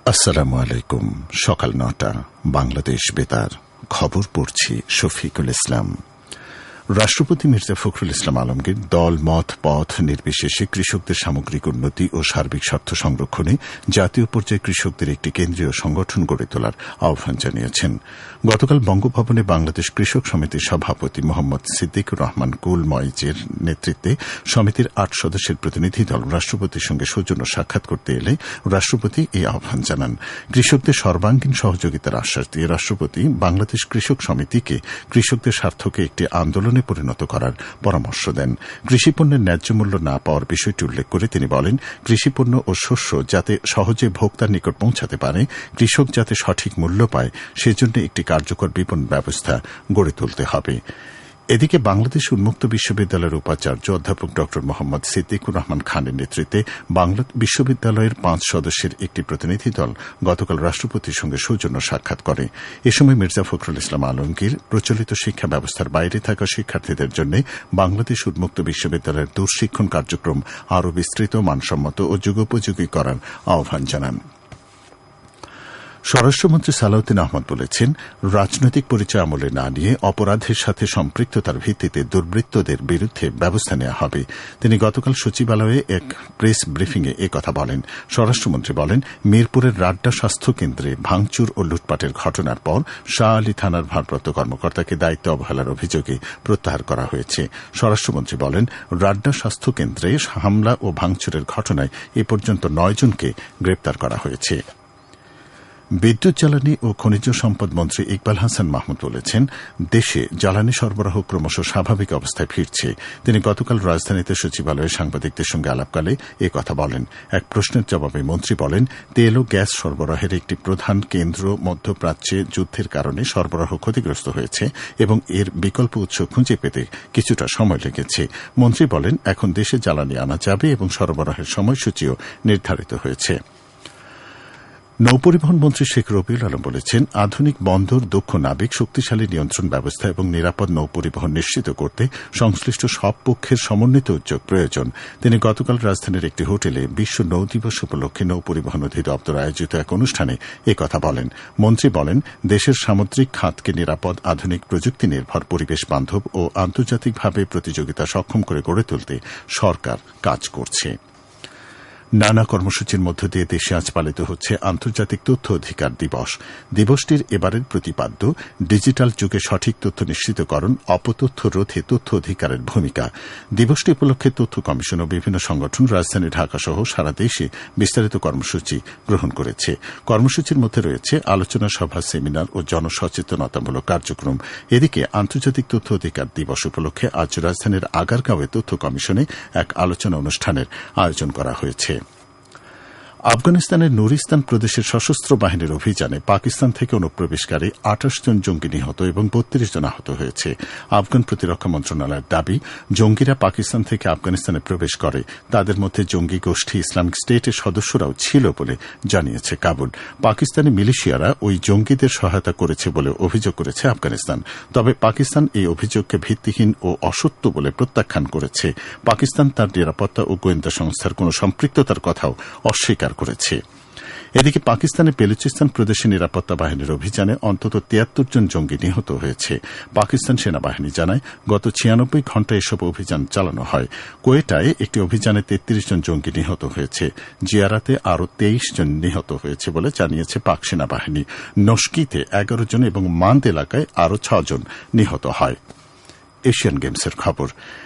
আসসালামু আলাইকুম। সকাল ৯টা, বাংলাদেশ বেতার, খবর পড়ছি শফিকুল ইসলাম। রাষ্ট্রপতি মির্জা ফখরুল ইসলাম আলমগীর দল, মত, পথ নির্বিশেষে কৃষকদের সামগ্রিক উন্নতি ও সার্বিক স্বার্থ সংরক্ষণে জাতীয় পর্যায়ে কৃষকদের একটি কেন্দ্রীয় সংগঠন গড়ে তোলার আহ্বান জানিয়েছেন। গতকাল বঙ্গভবনে বাংলাদেশ কৃষক সমিতির সভাপতি মোহাম্মদ সিদ্দিকুর রহমান কুল মইজের নেতৃত্বে সমিতির ৮ সদস্যের প্রতিনিধি দল রাষ্ট্রপতির সঙ্গে সৌজন্য সাক্ষাৎ করতে এলে রাষ্ট্রপতি এই আহ্বান জানান। কৃষকদের সর্বাঙ্গীন সহযোগিতার আশ্বাস দিয়ে রাষ্ট্রপতি বাংলাদেশ কৃষক সমিতিকে কৃষকদের স্বার্থকে একটি আন্দোলনে পরিণত করার পরামর্শ দেন। কৃষিপণ্যের ন্যায্য মূল্য না পাওয়ার বিষয়টি উল্লেখ করে তিনি বলেন, কৃষিপণ্য ও শস্য যাতে সহজে ভোক্তার নিকট পৌঁছাতে পারে, কৃষক যাতে সঠিক মূল্য পায়, সেজন্য একটি কার্যকর বিপণন ব্যবস্থা গড়ে তুলতে হবে। এদিকে বাংলাদেশ উন্মুক্ত বিশ্ববিদ্যালয়ের উপাচার্য অধ্যাপক ড মোহাম্মদ সিদ্দিকুর রহমান খানের নেতৃত্বে বাংলা বিশ্ববিদ্যালয়ের ৫ সদস্যের একটি প্রতিনিধি দল গতকাল রাষ্ট্রপতির সঙ্গে সৌজন্য সাক্ষাৎ করে। এ সময় মির্জা ফখরুল ইসলাম আলমগীর প্রচলিত শিক্ষা ব্যবস্থার বাইরে থাকা শিক্ষার্থীদের জন্য বাংলাদেশ উন্মুক্ত বিশ্ববিদ্যালয়ের দূরশিক্ষণ কার্যক্রম আরও বিস্তৃত, মানসম্মত ও যুগোপযোগী করার আহ্বান জানান। স্বরাষ্ট্রমন্ত্রী সালাউদ্দিন আহমদ বলেছেন, রাজনৈতিক পরিচয় আমলে না নিয়ে অপরাধের সাথে সম্পৃক্ততার ভিত্তিতে দুর্বৃত্তদের বিরুদ্ধে ব্যবস্থা নেওয়া হবে। তিনি গতকাল সচিবালয়ে এক প্রেস ব্রিফিংয়ে একথা বলেন। স্বরাষ্ট্রমন্ত্রী বলেন, মিরপুরের রাড্ডা স্বাস্থ্য কেন্দ্রে ভাঙচুর ও লুটপাটের ঘটনার পর শাহ আলী থানার ভারপ্রাপ্ত কর্মকর্তাকে দায়িত্ব অবহেলার অভিযোগে প্রত্যাহার করা হয়েছে। স্বরাষ্ট্রমন্ত্রী বলেন, রাড্ডা স্বাস্থ্য কেন্দ্রে হামলা ও ভাঙচুরের ঘটনায় এ পর্যন্ত ৯ জনকে গ্রেপ্তার করা হয়েছে। বিদ্যুৎ, জ্বালানি ও খনিজ সম্পদ মন্ত্রী ইকবাল হাসান মাহমুদ বলেছেন, দেশে জ্বালানি সরবরাহ ক্রমশ স্বাভাবিক অবস্থায় ফিরছে। তিনি গতকাল রাজধানীতে সচিবালয়ে সাংবাদিকদের সঙ্গে আলাপকালে এ কথা বলেন। এক প্রশ্নের জবাবে মন্ত্রী বলেন, তেল ও গ্যাস সরবরাহের একটি প্রধান কেন্দ্র মধ্যপ্রাচ্যে যুদ্ধের কারণে সরবরাহ ক্ষতিগ্রস্ত হয়েছে এবং এর বিকল্প উৎস খুঁজে পেতে কিছুটা সময় লেগেছে। মন্ত্রী বলেন, এখন দেশে জ্বালানি আনা যাবে এবং সরবরাহের সময়সূচিও নির্ধারিত হয়েছে। নৌপরিবহন মন্ত্রী শেখ রবিউল আলম বলেছেন, আধুনিক বন্দর, দক্ষ নাবিক, শক্তিশালী নিয়ন্ত্রণ ব্যবস্থা এবং নিরাপদ নৌপরিবহন নিশ্চিত করতে সংশ্লিষ্ট সব পক্ষের সমন্বিত উদ্যোগ প্রয়োজন। তিনি গতকাল রাজধানীর একটি হোটেলে বিশ্ব নৌ দিবস উপলক্ষে নৌপরিবহন অধিদপ্তর আয়োজিত এক অনুষ্ঠানে একথা বলেন। মন্ত্রী বলেন, দেশের সামুদ্রিক খাতকে নিরাপদ, আধুনিক, প্রযুক্তি নির্ভর, পরিবেশ বান্ধব ও আন্তর্জাতিকভাবে প্রতিযোগিতা সক্ষম করে গড়ে তুলতে সরকার কাজ করছে। নানা কর্মসূচির মধ্য দিয়ে দেশে আজ পালিত হচ্ছে আন্তর্জাতিক তথ্য অধিকার দিবস। দিবসটির এবারের প্রতিপাদ্য ডিজিটাল যুগে সঠিক তথ্য নিশ্চিতকরণ, অপতথ্য রোধে তথ্য অধিকারের ভূমিকা। দিবসটি উপলক্ষে তথ্য কমিশন ও বিভিন্ন সংগঠন রাজধানী ঢাকা সহ সারা দেশে বিস্তারিত কর্মসূচি গ্রহণ করেছে। কর্মসূচির মধ্যে রয়েছে আলোচনা সভা, সেমিনার ও জনসচেতনতামূলক কার্যক্রম। এদিকে আন্তর্জাতিক তথ্য অধিকার দিবস উপলক্ষে আজ রাজধানীর আগারগাঁওয়ে তথ্য কমিশনে এক আলোচনা অনুষ্ঠানের আয়োজন করা হয়েছে। আফগানিস্তানের নুরিস্তান প্রদেশের সশস্ত্র বাহিনীর অভিযানে পাকিস্তান থেকে অনুপ্রবেশকারী ২৮ জন জঙ্গি নিহত এবং ৩২ জন আহত হয়েছে। আফগান প্রতিরক্ষা মন্ত্রণালয়ের দাবি, জঙ্গিরা পাকিস্তান থেকে আফগানিস্তানে প্রবেশ করে। তাদের মধ্যে জঙ্গি গোষ্ঠী ইসলামিক স্টেটের সদস্যরাও ছিল বলে জানিয়েছে কাবুল। পাকিস্তানি মিলিশিয়ারা ওই জঙ্গিদের সহায়তা করেছে বলে অভিযোগ করেছে আফগানিস্তান। তবে পাকিস্তান এই অভিযোগকে ভিত্তিহীন ও অসত্য বলে প্রত্যাখ্যান করেছে। পাকিস্তান তার নিরাপত্তা ও গোয়েন্দা সংস্থার কোন সম্পৃক্ততার কথাও অস্বীকার করেছে। এদিকে পাকিস্তানের বেলুচিস্তান প্রদেশে নিরাপত্তা বাহিনীর অভিযানে অন্তত ৭৩ জন জঙ্গি নিহত হয়েছে। পাকিস্তান সেনাবাহিনী জানায়, গত ৯৬ ঘণ্টায় এসব অভিযান চালানো হয়। কোয়েটায় একটি অভিযানে ৩৩ জন জঙ্গি নিহত হয়েছে। জিয়ারাতে আরও ২৩ জন নিহত হয়েছে বলে জানিয়েছে পাক সেনাবাহিনী। নস্কিতে ১১ জন এবং মান্দ এলাকায় আরও ৬ জন নিহত হয়। এশিয়ান গেমসের খবর।